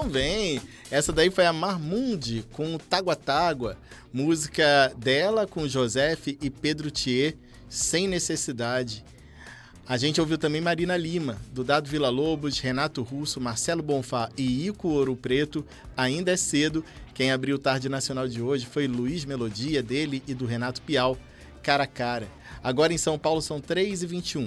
também. Essa daí foi a Marmundi com Tágua Tágua, música dela com Joseph e Pedro Thier, Sem Necessidade. A gente ouviu também Marina Lima, do Dado Villa-Lobos, Renato Russo, Marcelo Bonfá e Ico Ouro Preto, Ainda é Cedo. Quem abriu o Tarde Nacional de hoje foi Luiz Melodia, dele e do Renato Piau, Cara a Cara. Agora em São Paulo são 3h21.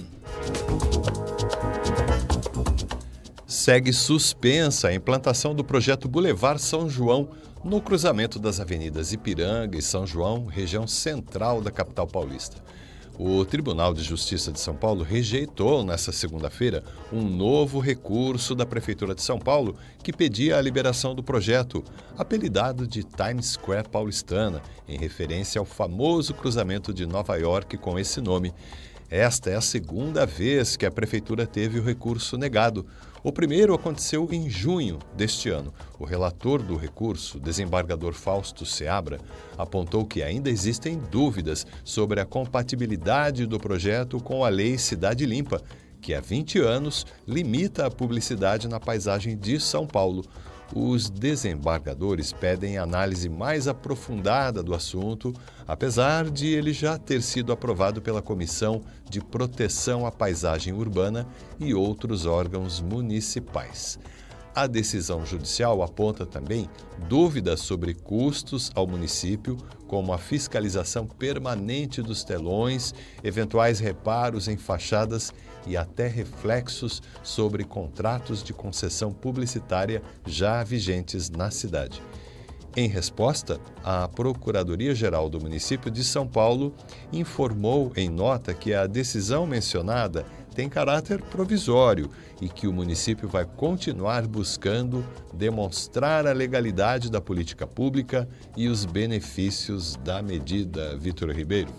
Segue suspensa a implantação do projeto Boulevard São João no cruzamento das avenidas Ipiranga e São João, região central da capital paulista. O Tribunal de Justiça de São Paulo rejeitou, nesta segunda-feira, um novo recurso da Prefeitura de São Paulo que pedia a liberação do projeto, apelidado de Times Square paulistana, em referência ao famoso cruzamento de Nova York com esse nome. Esta é a segunda vez que a Prefeitura teve o recurso negado. O primeiro aconteceu em junho deste ano. O relator do recurso, desembargador Fausto Seabra, apontou que ainda existem dúvidas sobre a compatibilidade do projeto com a Lei Cidade Limpa, que há 20 anos limita a publicidade na paisagem de São Paulo. Os desembargadores pedem análise mais aprofundada do assunto, apesar de ele já ter sido aprovado pela Comissão de Proteção à Paisagem Urbana e outros órgãos municipais. A decisão judicial aponta também dúvidas sobre custos ao município, como a fiscalização permanente dos telões, eventuais reparos em fachadas e até reflexos sobre contratos de concessão publicitária já vigentes na cidade. Em resposta, a Procuradoria-Geral do Município de São Paulo informou em nota que a decisão mencionada tem caráter provisório e que o município vai continuar buscando demonstrar a legalidade da política pública e os benefícios da medida. Vitor Ribeiro.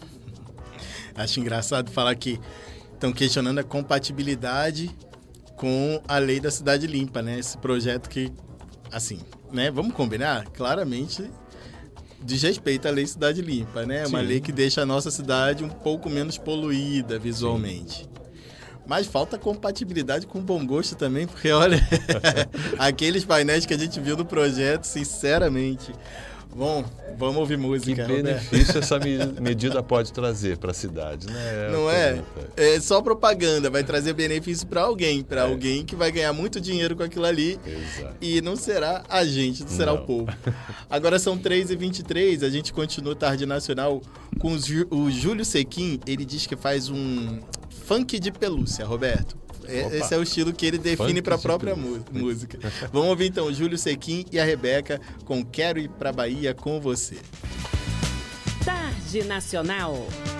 Acho engraçado falar que estão questionando a compatibilidade com a lei da Cidade Limpa, né? Esse projeto que, assim, né? Vamos combinar? Claramente desrespeita a lei Cidade Limpa, né? Uma lei que deixa a nossa cidade um pouco menos poluída visualmente. Sim. Mas falta compatibilidade com bom gosto também, porque olha, aqueles painéis que a gente viu no projeto, sinceramente. Bom, vamos ouvir música. Que benefício essa medida pode trazer para a cidade, né? Não é? É só propaganda, vai trazer benefício para alguém que vai ganhar muito dinheiro com aquilo ali. Exato. E não será a gente, não será o povo. Agora são 3h23, a gente continua Tarde Nacional com o Júlio Sequin. Ele diz que faz um funk de pelúcia, Roberto. Opa. Esse é o estilo que ele define para a própria música. Vamos ouvir então o Júlio Sequin e a Rebeca com Quero Ir Pra Bahia com Você. Tarde Nacional.